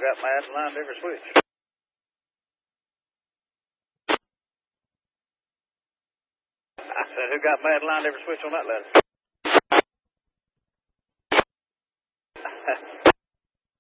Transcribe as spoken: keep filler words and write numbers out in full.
got mad and lined every switch? I said, who got mad and lined every switch on that letter?